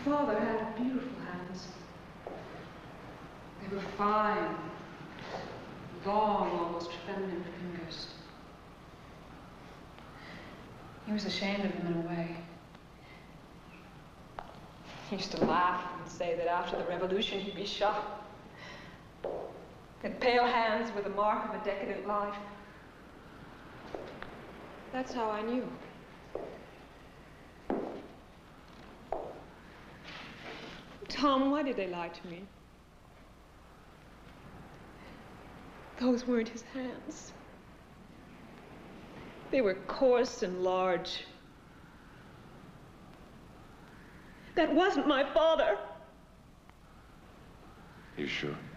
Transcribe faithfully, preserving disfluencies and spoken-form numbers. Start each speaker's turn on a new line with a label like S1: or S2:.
S1: Father had beautiful hands. They were fine, long, almost feminine fingers. He was ashamed of them in a way. He used to laugh and say that after the revolution he'd be shot. That pale hands were the mark of a decadent life. That's how I knew. Tom, why did they lie to me? Those weren't his hands. They were coarse and large. That wasn't my father.
S2: You sure?